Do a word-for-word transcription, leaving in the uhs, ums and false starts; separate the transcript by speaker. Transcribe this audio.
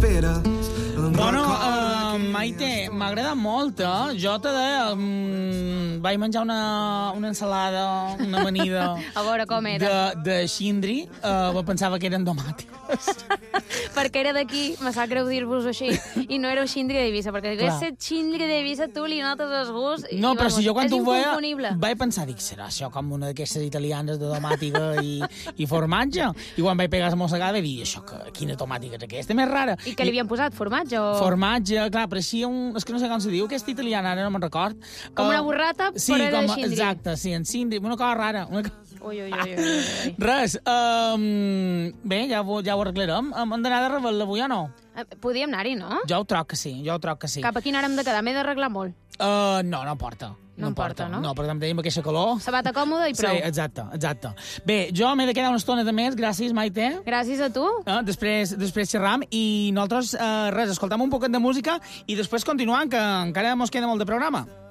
Speaker 1: espera.
Speaker 2: Bueno, uh, Maite, m'ha agradat molt, eh? Jo te deia, um, vaig menjar una, una ensalada, una amanida...
Speaker 3: A veure com era.
Speaker 2: De, de xindri, uh, pensava que eren tomàtiques.
Speaker 3: Perquè era d'aquí, me sap greu dir-vos així, i no era xindri d'Eivissa, perquè hagués set xindri d'Eivissa, tu li notes el gust... I,
Speaker 2: no,
Speaker 3: i,
Speaker 2: però
Speaker 3: vamos,
Speaker 2: si jo quan
Speaker 3: és
Speaker 2: ho veia, vaig pensar, dic, serà això com una d'aquestes italianes de tomàtica i, i formatge? I quan vaig pegar la mossegada vaig dir, això, que, quina tomàtica és aquesta, més rara.
Speaker 3: I què li havien posat, formatge o...?
Speaker 2: Formatge, clar, pareixia un... És que no sé com se diu, aquesta italiana, ara no me'n record.
Speaker 3: Com uh, una burrata,
Speaker 2: sí,
Speaker 3: però era
Speaker 2: com,
Speaker 3: de xindri.
Speaker 2: Exacte, sí, en xindri, una cosa rara. Una cosa...
Speaker 3: Ui, ui, ui, ui, ui.
Speaker 2: Res, um, bé, ja ho, ja ho arreglarem. Hem d'anar de rebel avui o no?
Speaker 3: Podíem anar-hi, no?
Speaker 2: Jo ho troc que sí, jo ho troc que sí.
Speaker 3: Cap a quina hora hem de quedar? M'he d'arreglar molt.
Speaker 2: Uh, no, no porta.
Speaker 3: No, no importa, no?
Speaker 2: No, perquè també tenim aquesta calor.
Speaker 3: Sabata còmoda i prou.
Speaker 2: Sí, exacte, exacte. Bé, jo m'he de quedar una estona de més, gràcies, Maite.
Speaker 3: Gràcies a tu.
Speaker 2: Uh, després, després xerram i nosaltres, uh, res, escoltam un poquet de música i després continuant, que encara mos queda molt de programa.